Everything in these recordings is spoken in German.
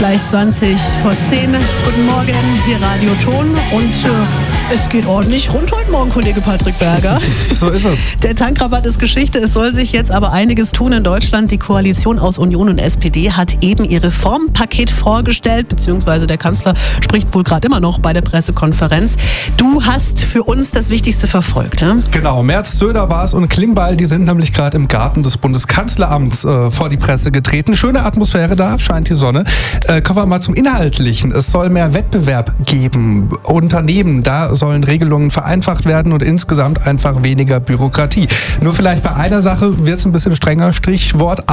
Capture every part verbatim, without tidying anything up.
Gleich zwanzig vor zehn. Guten Morgen, hier Radio Ton. Und äh, es geht ordentlich rund heute Morgen, Kollege Patrick Berger. So ist es. Der Tankrabatt ist Geschichte. Es soll sich jetzt aber einiges tun in Deutschland. Die Koalition aus Union und S P D hat eben ihr Reformpaket vorgestellt, beziehungsweise der Kanzler spricht wohl gerade immer noch bei der Pressekonferenz. Du hast für uns das Wichtigste verfolgt, ja? Genau, Merz, Söder, Baas und Klingbeil, die sind nämlich gerade im Garten des Bundeskanzleramts äh, vor die Presse getreten. Schöne Atmosphäre da, scheint die Sonne. Äh, kommen wir mal zum Inhaltlichen. Es soll mehr Wettbewerb geben. Unternehmen, da sollen Regelungen vereinfacht werden und insgesamt einfach weniger Bürokratie. Nur vielleicht bei einer Sache wird es ein bisschen strenger, Stichwort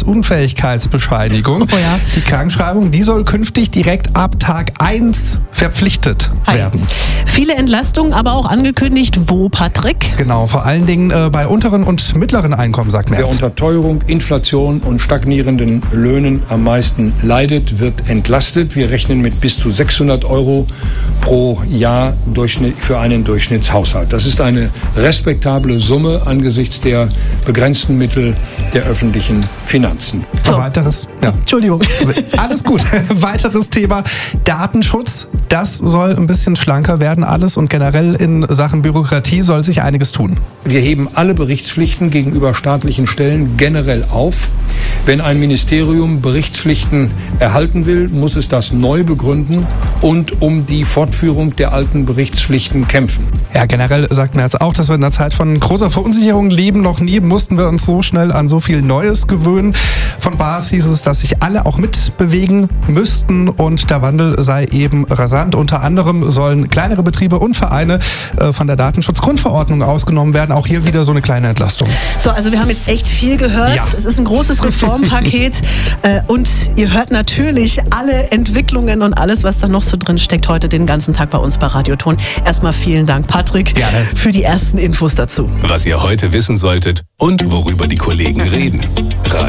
Arbeitsunfähigkeitsbescheinigung. Oh ja. Die Krankschreibung, die soll künftig direkt ab Tag eins verpflichtet Hi. werden. Viele Entlastungen, aber auch angekündigt, wo, Patrick? Genau, vor allen Dingen äh, bei unteren und mittleren Einkommen, sagt Merz. Wer unter Teuerung, Inflation und stagnierenden Löhnen am meisten leidet, wird entlastet. Wir rechnen mit bis zu sechshundert Euro pro Jahr Durchschnitt für einen Durchschnittshaushalt. Das ist eine respektable Summe angesichts der begrenzten Mittel der öffentlichen Finanzen. So. Weiteres, ja. Entschuldigung. Alles gut. Weiteres Thema, Datenschutz. Das soll ein bisschen schlanker werden alles und generell in Sachen Bürokratie soll sich einiges tun. Wir heben alle Berichtspflichten gegenüber staatlichen Stellen generell auf. Wenn ein Ministerium Berichtspflichten erhalten will, muss es das neu begründen und um die Fortführung der alten Berichtspflichten kämpfen. Ja, generell sagt Merz auch, dass wir in einer Zeit von großer Verunsicherung leben. Noch nie mussten wir uns so schnell an so viel Neues gewöhnen. Von Baas hieß es, dass sich alle auch mitbewegen müssten und der Wandel sei eben rasant. Unter anderem sollen kleinere Betriebe und Vereine äh, von der Datenschutzgrundverordnung ausgenommen werden. Auch hier wieder so eine kleine Entlastung. So, also wir haben jetzt echt viel gehört. Ja. Es ist ein großes Reformpaket äh, und ihr hört natürlich alle Entwicklungen und alles, was da noch so drin steckt, heute den ganzen Tag bei uns bei Radio Ton. Erstmal vielen Dank, Patrick, Gerne. für die ersten Infos dazu. Was ihr heute wissen solltet und worüber die Kollegen reden.